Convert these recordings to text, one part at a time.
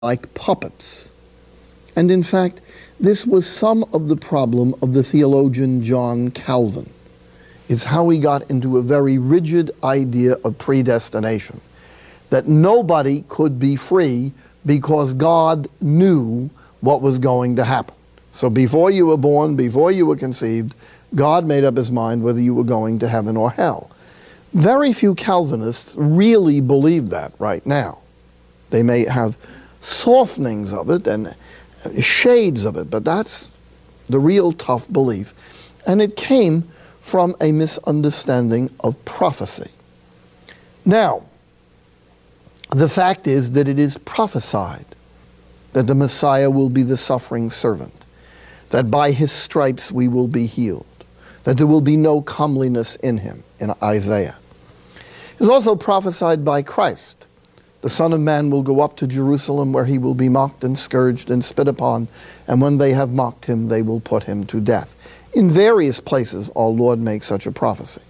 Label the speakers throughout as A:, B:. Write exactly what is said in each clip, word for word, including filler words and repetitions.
A: like puppets. And in fact, this was some of the problem of the theologian John Calvin. It's how he got into a very rigid idea of predestination, that nobody could be free because God knew what was going to happen. So before you were born, before you were conceived, God made up his mind whether you were going to heaven or hell. Very few Calvinists really believe that right now. They may have softenings of it and shades of it, but that's the real tough belief. And it came from a misunderstanding of prophecy. Now, the fact is that it is prophesied that the Messiah will be the suffering servant, that by his stripes we will be healed, that there will be no comeliness in him, in Isaiah. It is also prophesied by Christ. The Son of Man will go up to Jerusalem, where he will be mocked and scourged and spit upon, and when they have mocked him, they will put him to death. In various places, our Lord makes such a prophecy.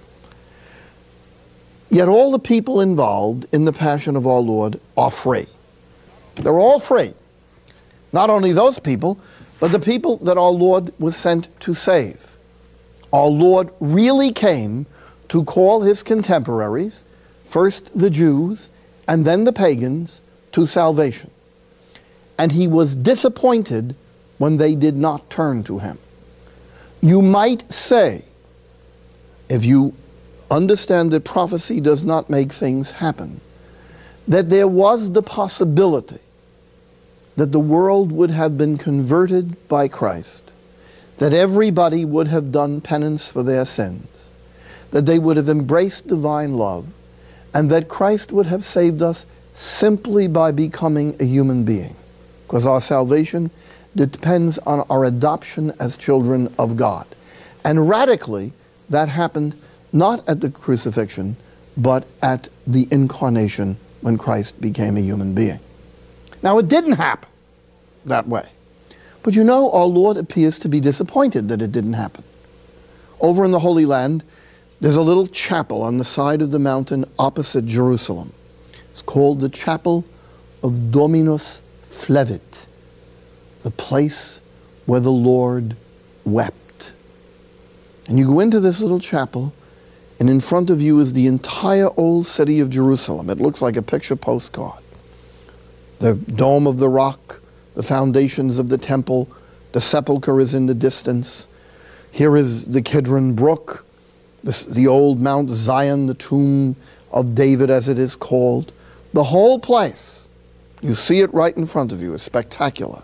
A: Yet all the people involved in the passion of our Lord are free. They're all free. Not only those people, but the people that our Lord was sent to save. Our Lord really came to call his contemporaries, first the Jews, and then the pagans, to salvation. And he was disappointed when they did not turn to him. You might say, if you understand that prophecy does not make things happen, that there was the possibility that the world would have been converted by Christ, that everybody would have done penance for their sins, that they would have embraced divine love, and that Christ would have saved us simply by becoming a human being, because our salvation depends on our adoption as children of God. And radically, that happened not at the crucifixion, but at the incarnation, when Christ became a human being. Now, it didn't happen that way. But you know, our Lord appears to be disappointed that it didn't happen. Over in the Holy Land, there's a little chapel on the side of the mountain opposite Jerusalem. It's called the Chapel of Dominus Flevit, the place where the Lord wept. And you go into this little chapel, and in front of you is the entire old city of Jerusalem. It looks like a picture postcard. The Dome of the Rock, the foundations of the temple, the sepulchre is in the distance. Here is the Kidron Brook, this, the old Mount Zion, the tomb of David as it is called. The whole place, you see it right in front of you, is spectacular.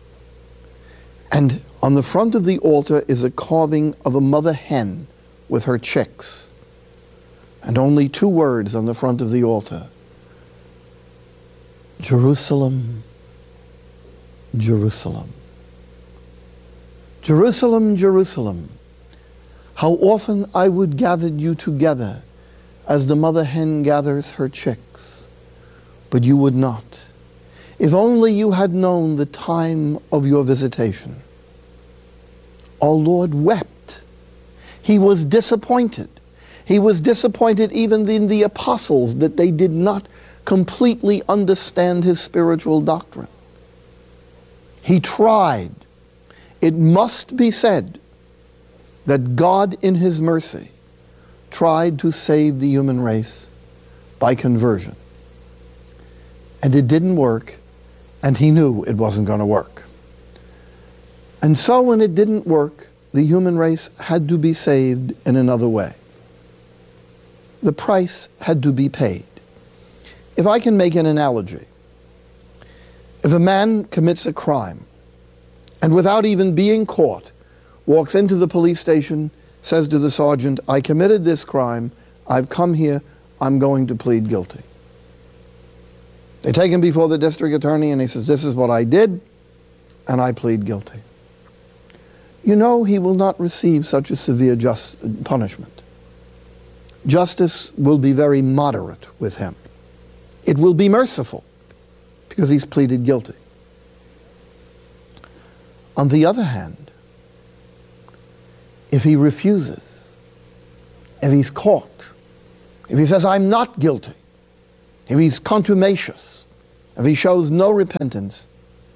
A: And on the front of the altar is a carving of a mother hen with her chicks. And only two words on the front of the altar: Jerusalem, Jerusalem. Jerusalem, Jerusalem, how often I would gather you together as the mother hen gathers her chicks, but you would not. If only you had known the time of your visitation. Our Lord wept. He was disappointed. He was disappointed even in the apostles, that they did not completely understand his spiritual doctrine. He tried. It must be said that God in his mercy tried to save the human race by conversion. And it didn't work, and he knew it wasn't going to work. And so when it didn't work, the human race had to be saved in another way. The price had to be paid. If I can make an analogy, if a man commits a crime and without even being caught, walks into the police station, says to the sergeant, I committed this crime, I've come here, I'm going to plead guilty. They take him before the district attorney and he says, this is what I did, and I plead guilty. You know, he will not receive such a severe just punishment. Justice will be very moderate with him. It will be merciful because he's pleaded guilty. On the other hand, if he refuses, if he's caught, if he says, I'm not guilty, if he's contumacious if he shows no repentance,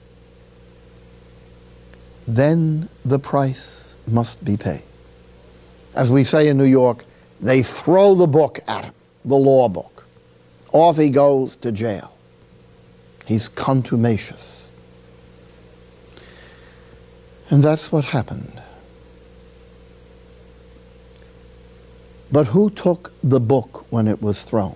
A: then the price must be paid. As we say in New York, they throw the book at him, the law book. Off he goes to jail. He's contumacious. And that's what happened. But who took the book when it was thrown?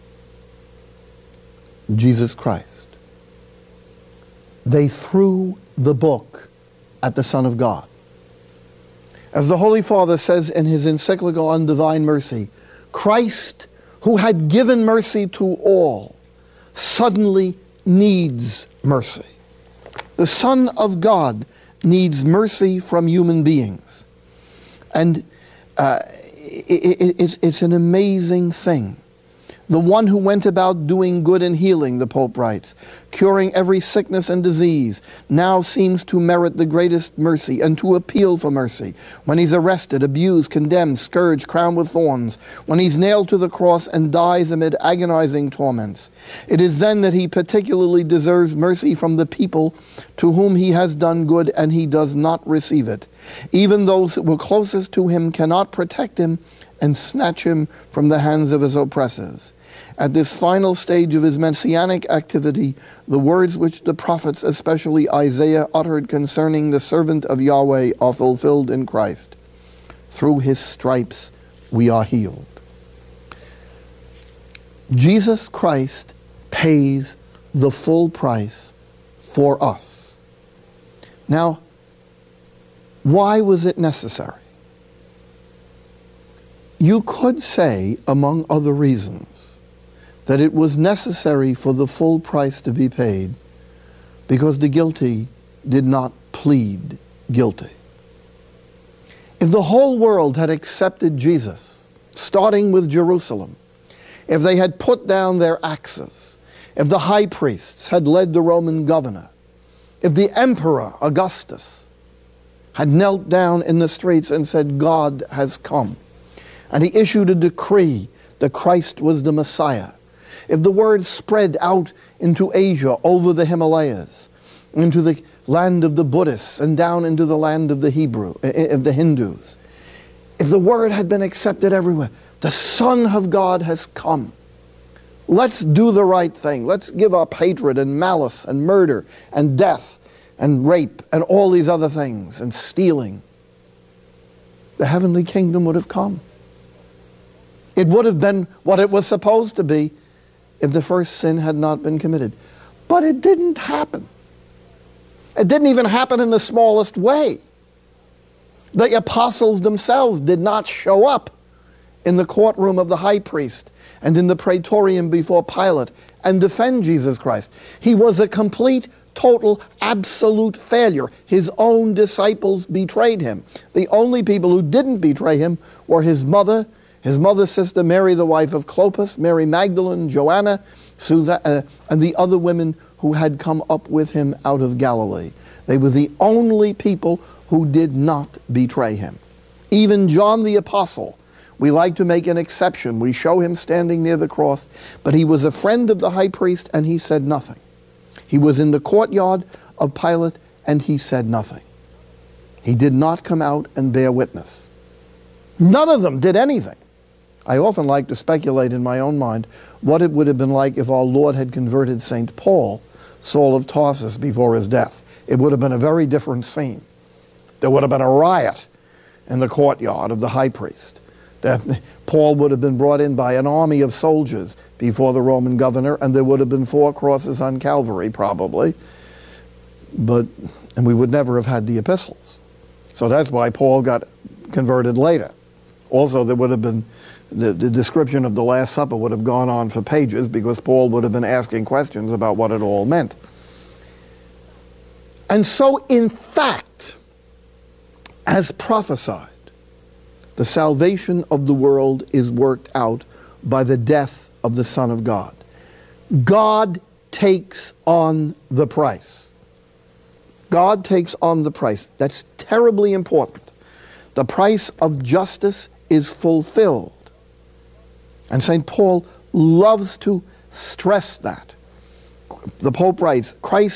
A: Jesus Christ. They threw the book at the Son of God. As the Holy Father says in his encyclical on divine mercy, Christ, who had given mercy to all, suddenly needs mercy. The Son of God needs mercy from human beings. And uh, it, it, it's, it's an amazing thing. The one who went about doing good and healing, the Pope writes, curing every sickness and disease, now seems to merit the greatest mercy and to appeal for mercy. When he's arrested, abused, condemned, scourged, crowned with thorns, when he's nailed to the cross and dies amid agonizing torments, it is then that he particularly deserves mercy from the people to whom he has done good and he does not receive it. Even those who were closest to him cannot protect him and snatch him from the hands of his oppressors. At this final stage of his messianic activity, the words which the prophets, especially Isaiah, uttered concerning the servant of Yahweh are fulfilled in Christ. Through his stripes we are healed. Jesus Christ pays the full price for us. Now, why was it necessary? You could say, among other reasons, that it was necessary for the full price to be paid because the guilty did not plead guilty. If the whole world had accepted Jesus, starting with Jerusalem, if they had put down their axes, if the high priests had led the Roman governor, if the emperor Augustus had knelt down in the streets and said, God has come, and he issued a decree that Christ was the Messiah, if the word spread out into Asia, over the Himalayas, into the land of the Buddhists, and down into the land of the Hebrew, of the Hindus, if the word had been accepted everywhere, the Son of God has come. Let's do the right thing. Let's give up hatred and malice and murder and death and rape and all these other things and stealing. The heavenly kingdom would have come. It would have been what it was supposed to be if the first sin had not been committed. But it didn't happen. It didn't even happen in the smallest way. The apostles themselves did not show up in the courtroom of the high priest and in the praetorium before Pilate and defend Jesus Christ. He was a complete, total, absolute failure. His own disciples betrayed him. The only people who didn't betray him were his mother, his mother's sister Mary, the wife of Clopas, Mary Magdalene, Joanna, Susan, uh, and the other women who had come up with him out of Galilee. They were the only people who did not betray him. Even John the Apostle, we like to make an exception. We show him standing near the cross, but he was a friend of the high priest and he said nothing. He was in the courtyard of Pilate and he said nothing. He did not come out and bear witness. None of them did anything. I often like to speculate in my own mind what it would have been like if our Lord had converted Saint Paul, Saul of Tarsus, before his death. It would have been a very different scene. There would have been a riot in the courtyard of the high priest. That Paul would have been brought in by an army of soldiers before the Roman governor, and there would have been four crosses on Calvary, probably. But, and we would never have had the epistles. So that's why Paul got converted later. Also, there would have been, the, the description of the Last Supper would have gone on for pages because Paul would have been asking questions about what it all meant. And so, in fact, as prophesied, the salvation of the world is worked out by the death of the Son of God. God takes on the price. God takes on the price. That's terribly important. The price of justice is fulfilled. And Saint Paul loves to stress that. the Pope writes, Christ